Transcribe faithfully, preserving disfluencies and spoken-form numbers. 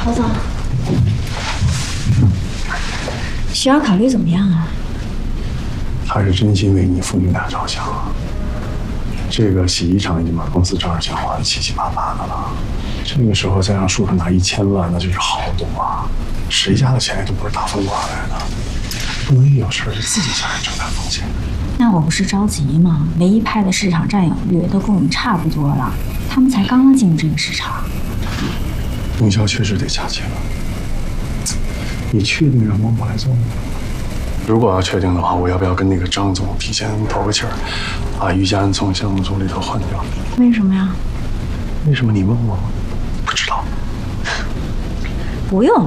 老总，徐瑶考虑怎么样啊？ 他是真心为你父女俩着想啊。这个洗衣厂已经把公司挣着钱花的七七八八的了，这个时候再让叔叔拿一千万，那就是豪赌啊！谁家的钱也都不是大风刮来的，不能一有事就自己家人承担风险。 那我不是着急吗？唯一派的市场占有率都跟我们差不多了，他们才刚刚进入这个市场。 营销确实得加钱了，你确定让孟博来做吗？如果要确定的话，我要不要跟那个张总提前透个气儿，把于家人从项目组里头换掉？ 为什么呀？ 为什么你问我吗？不知道。 不用。